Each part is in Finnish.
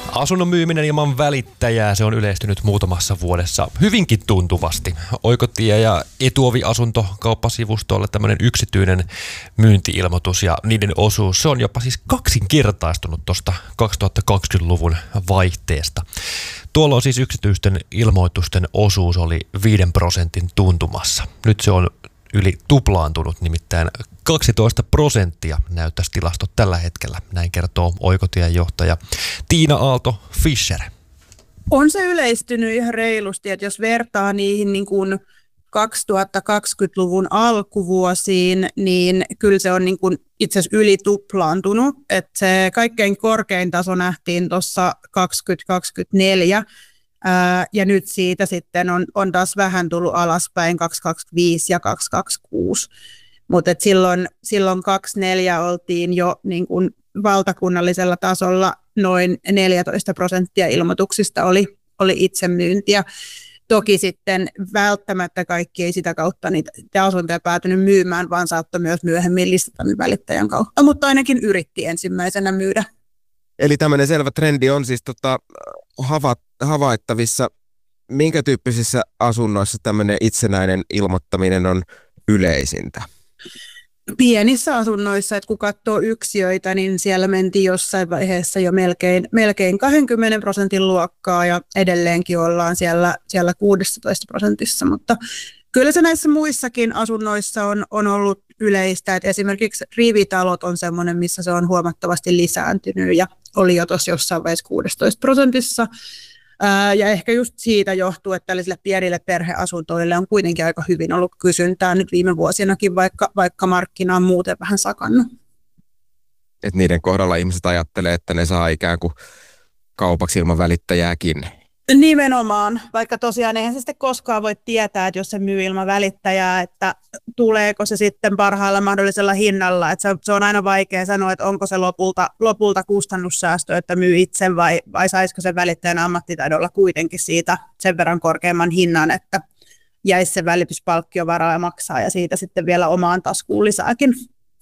Asunnon myyminen ilman välittäjää, se on yleistynyt muutamassa vuodessa hyvinkin tuntuvasti. Oikotie ja Etuovi-asunto kauppasivustolle tämmöinen yksityinen myynti-ilmoitus ja niiden osuus, se on jopa siis kaksinkertaistunut tuosta 2020-luvun vaihteesta. Tuolloin siis yksityisten ilmoitusten osuus oli 5% tuntumassa. Nyt se on yli tuplaantunut, nimittäin 12% näyttäisi tilastot tällä hetkellä. Näin kertoo Oikotien johtaja Tiina Aalto-Fischer. On se yleistynyt ihan reilusti, että jos vertaa niihin niin kuin 2020-luvun alkuvuosiin, niin kyllä se on niin kuin itse asiassa yli tuplaantunut. Että se kaikkein korkein taso nähtiin tuossa 2024, ja nyt siitä sitten on taas vähän tullut alaspäin 2025 ja 2026. Mutta silloin 2024 oltiin jo niin kuin valtakunnallisella tasolla noin 14% ilmoituksista oli itsemyyntiä. Toki sitten välttämättä kaikki ei sitä kautta niitä asuntoja päätynyt myymään, vaan saattoi myös myöhemmin listata välittäjän kautta, mutta ainakin yritti ensimmäisenä myydä. Eli tämmöinen selvä trendi on siis havaittavissa. Minkä tyyppisissä asunnoissa tämmöinen itsenäinen ilmoittaminen on yleisintä? Pienissä asunnoissa, että kun katsoo yksiöitä, niin siellä mentiin jossain vaiheessa jo melkein 20% luokkaa ja edelleenkin ollaan siellä 16%, mutta kyllä se näissä muissakin asunnoissa on ollut yleistä, että esimerkiksi rivitalot on semmoinen, missä se on huomattavasti lisääntynyt ja oli jo tuossa jossain vaiheessa 16%. Ja ehkä just siitä johtuu, että tällaisille pienille perheasuntoille on kuitenkin aika hyvin ollut kysyntää nyt viime vuosinakin, vaikka markkina on muuten vähän sakannut. Et niiden kohdalla ihmiset ajattelee, että ne saa ikään kuin kaupaksi ilman välittäjääkin. Nimenomaan, vaikka tosiaan eihän se sitten koskaan voi tietää, että jos se myy ilman välittäjää, että tuleeko se sitten parhaalla mahdollisella hinnalla. Että se on aina vaikea sanoa, että onko se lopulta kustannussäästö, että myy itse vai saisiko se välittäjän ammattitaidolla kuitenkin siitä sen verran korkeamman hinnan, että jäisi se välityspalkkio varaa ja maksaa ja siitä sitten vielä omaan taskuun lisääkin.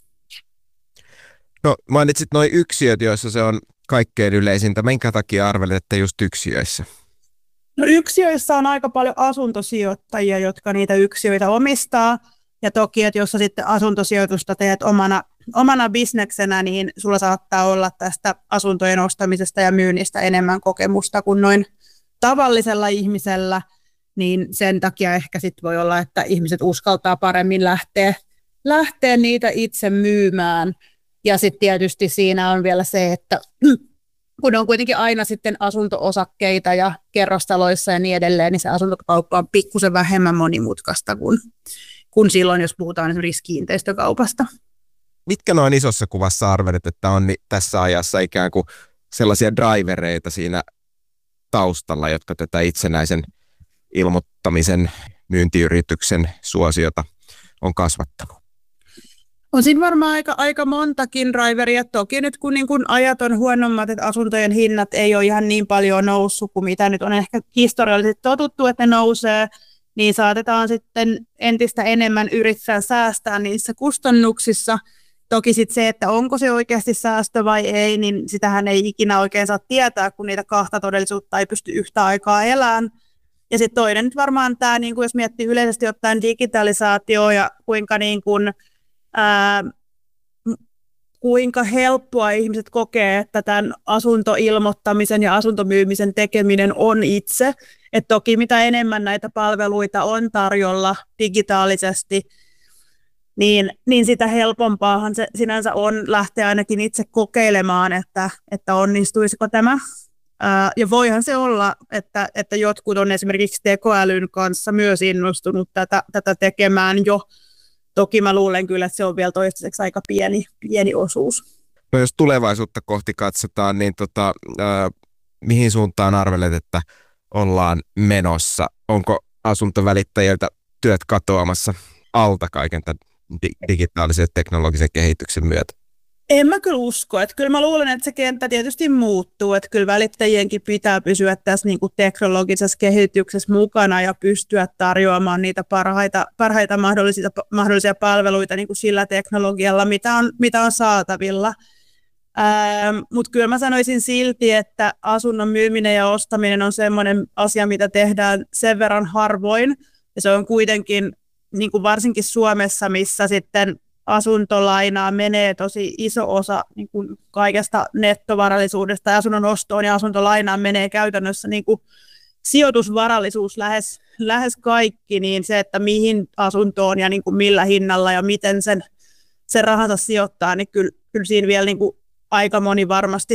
No mainitsit nuo yksiöt, joissa se on kaikkein yleisintä. Minkä takia arvelette just yksiöissä? No yksiöissä on aika paljon asuntosijoittajia, jotka niitä yksiöitä omistaa. Ja toki, että jos sä sitten asuntosijoitusta teet omana bisneksenä, niin sulla saattaa olla tästä asuntojen ostamisesta ja myynnistä enemmän kokemusta kuin noin tavallisella ihmisellä. Niin sen takia ehkä sitten voi olla, että ihmiset uskaltaa paremmin lähteä niitä itse myymään. Ja sitten tietysti siinä on vielä se, että kun on kuitenkin aina sitten asunto-osakkeita ja kerrostaloissa ja niin edelleen, niin se asuntokauppa on pikkusen vähemmän monimutkaista kuin silloin, jos puhutaan esimerkiksi kiinteistökaupasta. Mitkä noin isossa kuvassa arvelet, että on tässä ajassa ikään kuin sellaisia drivereita siinä taustalla, jotka tätä itsenäisen ilmoittamisen myyntiyrityksen suosiota on kasvattanut? On siinä varmaan aika montakin driveria. Toki nyt kun niin kun ajat on huonommat, että asuntojen hinnat ei ole ihan niin paljon noussut kuin mitä nyt on ehkä historiallisesti totuttu, että ne nousee, niin saatetaan sitten entistä enemmän yrittää säästää niissä kustannuksissa. Toki sitten se, että onko se oikeasti säästö vai ei, niin sitähän ei ikinä oikein saa tietää, kun niitä kahta todellisuutta ei pysty yhtä aikaa elämään. Ja sitten toinen nyt varmaan tämä, niin jos miettii yleisesti ottaen digitalisaatio ja kuinka helppoa ihmiset kokee, että tämän asuntoilmoittamisen ja asuntomyymisen tekeminen on itse. Et toki mitä enemmän näitä palveluita on tarjolla digitaalisesti, niin sitä helpompaahan se sinänsä on lähteä ainakin itse kokeilemaan, että onnistuisiko tämä. Ja voihan se olla, että jotkut on esimerkiksi tekoälyn kanssa myös innostunut tätä tekemään jo. Toki mä luulen kyllä, että se on vielä toistaiseksi aika pieni osuus. No jos tulevaisuutta kohti katsotaan, niin mihin suuntaan arvelet, että ollaan menossa? Onko asuntovälittäjiltä työt katoamassa alta kaiken tämän digitaalisen ja teknologisen kehityksen myötä? En mä kyllä usko. Että kyllä mä luulen, että se kenttä tietysti muuttuu. Että kyllä välittäjienkin pitää pysyä tässä niin kuin teknologisessa kehityksessä mukana ja pystyä tarjoamaan niitä parhaita mahdollisia palveluita niin kuin sillä teknologialla, mitä on saatavilla. Mutta kyllä mä sanoisin silti, että asunnon myyminen ja ostaminen on semmoinen asia, mitä tehdään sen verran harvoin. Ja se on kuitenkin, niin kuin varsinkin Suomessa, missä sitten asuntolainaa menee tosi iso osa niin kuin kaikesta nettovarallisuudesta ja asunnon ostoon ja asuntolainaan menee käytännössä niin kuin sijoitusvarallisuus lähes kaikki, niin se, että mihin asuntoon ja niin kuin millä hinnalla ja miten sen rahansa sijoittaa, niin kyllä siinä vielä niin kuin aika moni varmasti